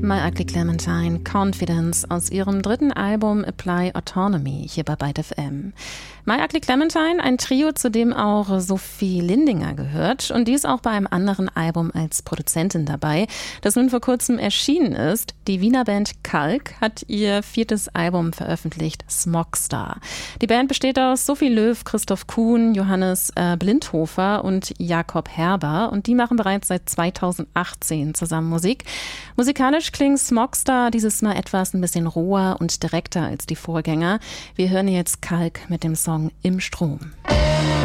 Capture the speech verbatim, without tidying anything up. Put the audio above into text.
My Ugly Clementine, Confidence aus ihrem dritten Album Apply Autonomy hier bei Byte F M. My Ugly Clementine, ein Trio, zu dem auch Sophie Lindinger gehört und die ist auch bei einem anderen Album als Produzentin dabei, das nun vor kurzem erschienen ist. Die Wiener Band Kalk hat ihr viertes Album veröffentlicht, Smogstar. Die Band besteht aus Sophie Löw, Christoph Kuhn, Johannes äh, Blindhofer und Jakob Herber und die machen bereits seit zweitausendachtzehn zusammen Musik. Musikalisch klingt Smogstar dieses Mal etwas ein bisschen roher und direkter als die Vorgänger. Wir hören jetzt Kalk mit dem Song Im Strom.